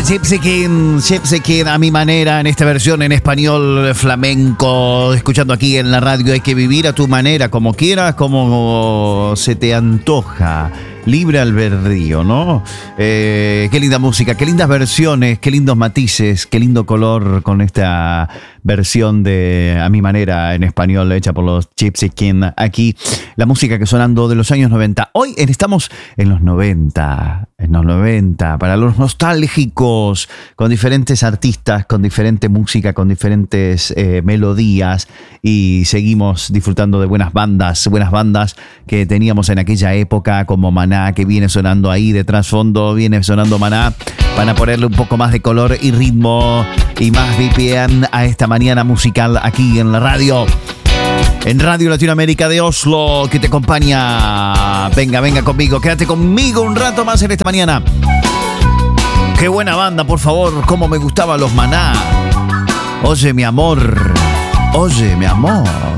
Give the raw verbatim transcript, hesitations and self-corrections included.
Gypsy King, Gypsy King a mi manera, en esta versión en español flamenco, escuchando aquí en la radio. Hay que vivir a tu manera, como quieras, como se te antoja. Libre albedrío, ¿no? Eh, qué linda música, qué lindas versiones, qué lindos matices, qué lindo color con esta versión de A mi manera en español hecha por los Gypsy King. Aquí la música que sonando de los años noventa. Hoy estamos en los noventa, en los noventa, para los nostálgicos, con diferentes artistas, con diferente música, con diferentes eh, melodías, y seguimos disfrutando de buenas bandas, buenas bandas que teníamos en aquella época, como Maná, que viene sonando ahí de trasfondo, viene sonando Maná, para ponerle un poco más de color y ritmo y más B P M a esta mañana musical aquí en la radio. En Radio Latinoamérica de Oslo, que te acompaña. Venga, venga conmigo, quédate conmigo un rato más en esta mañana. Qué buena banda, por favor, cómo me gustaban los Maná. Oye, mi amor, oye, mi amor.